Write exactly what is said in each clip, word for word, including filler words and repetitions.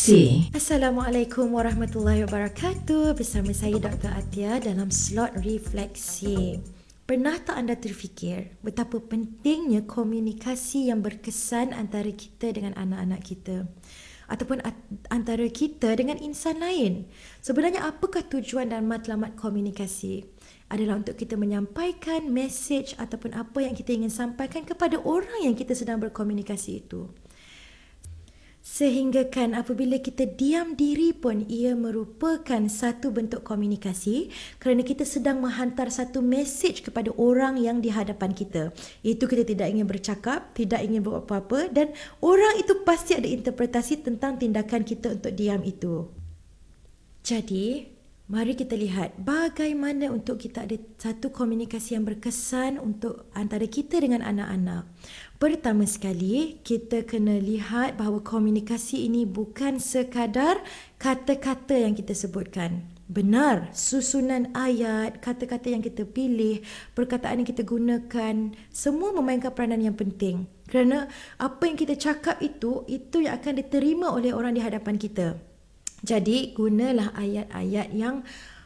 Refleksi. Assalamualaikum warahmatullahi wabarakatuh. Bersama saya Doktor Atia dalam slot refleksi. Pernah tak anda terfikir betapa pentingnya komunikasi yang berkesan antara kita dengan anak-anak kita? Ataupun antara kita dengan insan lain? Sebenarnya apakah tujuan dan matlamat komunikasi? Adalah untuk kita menyampaikan mesej ataupun apa yang kita ingin sampaikan kepada orang yang kita sedang berkomunikasi itu. Sehingga kan apabila kita diam diri pun ia merupakan satu bentuk komunikasi kerana kita sedang menghantar satu mesej kepada orang yang di hadapan kita. Iaitu kita tidak ingin bercakap, tidak ingin buat apa-apa dan orang itu pasti ada interpretasi tentang tindakan kita untuk diam itu. Jadi, mari kita lihat bagaimana untuk kita ada satu komunikasi yang berkesan untuk antara kita dengan anak-anak. Pertama sekali, kita kena lihat bahawa komunikasi ini bukan sekadar kata-kata yang kita sebutkan. Benar, susunan ayat, kata-kata yang kita pilih, perkataan yang kita gunakan, semua memainkan peranan yang penting. Kerana apa yang kita cakap itu, itu yang akan diterima oleh orang di hadapan kita. Jadi, gunalah ayat-ayat yang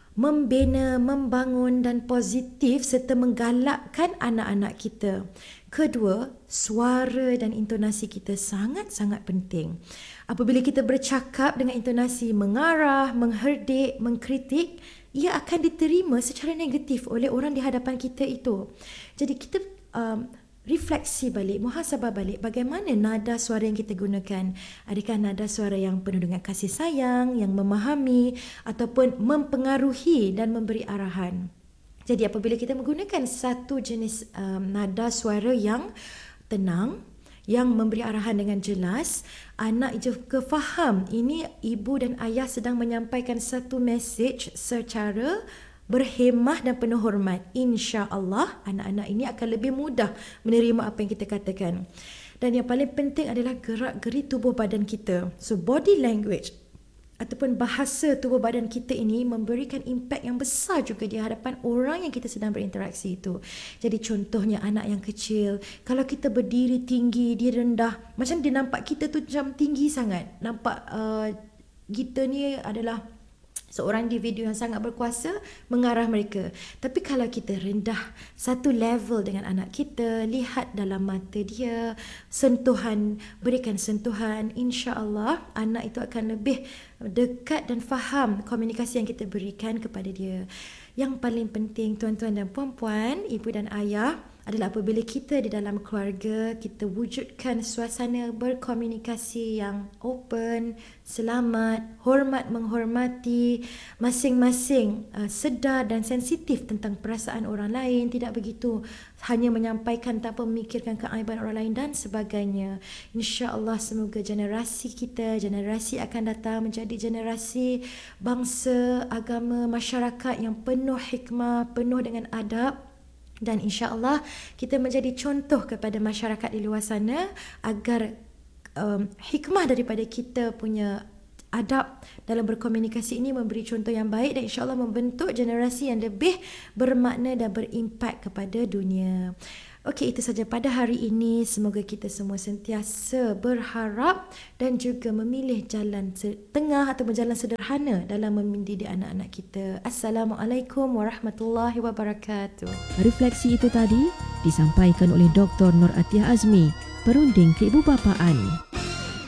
membina, membangun dan positif serta menggalakkan anak-anak kita. Kedua, suara dan intonasi kita sangat-sangat penting. Apabila kita bercakap dengan intonasi mengarah, mengherdik, mengkritik, ia akan diterima secara negatif oleh orang di hadapan kita itu. Jadi kita um, refleksi balik, muhasabah balik bagaimana nada suara yang kita gunakan. Adakah nada suara yang penuh dengan kasih sayang, yang memahami ataupun mempengaruhi dan memberi arahan. Jadi apabila kita menggunakan satu jenis um, nada suara yang tenang, yang memberi arahan dengan jelas, anak juga faham ini ibu dan ayah sedang menyampaikan satu mesej secara berhemah dan penuh hormat. InsyaAllah anak-anak ini akan lebih mudah menerima apa yang kita katakan. Dan yang paling penting adalah gerak-geri tubuh badan kita. So body language ataupun bahasa tubuh badan kita ini memberikan impak yang besar juga di hadapan orang yang kita sedang berinteraksi itu. Jadi contohnya anak yang kecil, kalau kita berdiri tinggi, dia rendah, macam dia nampak kita tu macam tinggi sangat. Nampak uh, kita ni adalah seorang individu yang sangat berkuasa mengarah mereka. Tapi kalau kita rendah satu level dengan anak kita, lihat dalam mata dia, sentuhan, berikan sentuhan, insya-Allah anak itu akan lebih dekat dan faham komunikasi yang kita berikan kepada dia. Yang paling penting tuan-tuan dan puan-puan, ibu dan ayah, adalah apabila kita di dalam keluarga, kita wujudkan suasana berkomunikasi yang open, selamat, hormat menghormati, masing-masing uh, sedar dan sensitif tentang perasaan orang lain, tidak begitu hanya menyampaikan tanpa memikirkan keaiban orang lain dan sebagainya. InsyaAllah semoga generasi kita, generasi akan datang menjadi generasi bangsa, agama, masyarakat yang penuh hikmah, penuh dengan adab. Dan insya-Allah kita menjadi contoh kepada masyarakat di luar sana agar um, hikmah daripada kita punya adab dalam berkomunikasi ini memberi contoh yang baik dan insya-Allah membentuk generasi yang lebih bermakna dan berimpak kepada dunia. Okey, itu saja pada hari ini. Semoga kita semua sentiasa berharap dan juga memilih jalan tengah atau jalan sederhana dalam mendidik anak-anak kita. Assalamualaikum warahmatullahi wabarakatuh. Refleksi itu tadi disampaikan oleh Doktor Nur Atia Azmi, perunding keibubapaan.